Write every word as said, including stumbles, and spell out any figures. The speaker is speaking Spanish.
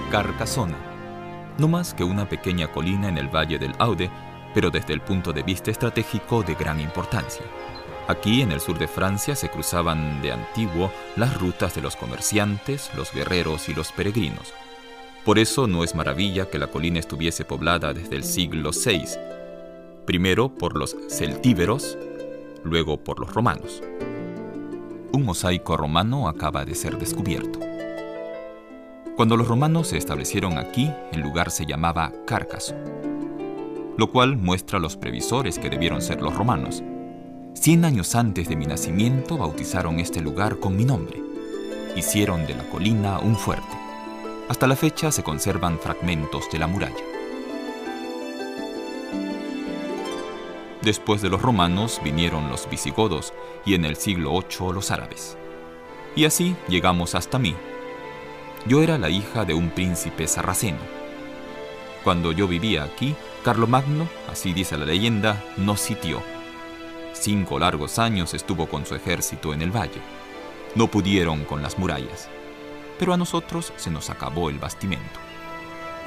Carcasona, no más que una pequeña colina en el valle del Aude, pero desde el punto de vista estratégico de gran importancia. Aquí, en el sur de Francia, se cruzaban de antiguo las rutas de los comerciantes, los guerreros y los peregrinos. Por eso no es maravilla que la colina estuviese poblada desde el siglo seis, primero por los celtíberos, luego por los romanos. Un mosaico romano acaba de ser descubierto. Cuando los romanos se establecieron aquí, el lugar se llamaba Cárcaso, lo cual muestra a los previsores que debieron ser los romanos. Cien años antes de mi nacimiento bautizaron este lugar con mi nombre. Hicieron de la colina un fuerte. Hasta la fecha se conservan fragmentos de la muralla. Después de los romanos vinieron los visigodos y en el siglo ocho los árabes. Y así llegamos hasta mí. Yo era la hija de un príncipe sarraceno. Cuando yo vivía aquí, Carlomagno, así dice la leyenda, nos sitió. Cinco largos años estuvo con su ejército en el valle. No pudieron con las murallas, pero a nosotros se nos acabó el bastimento.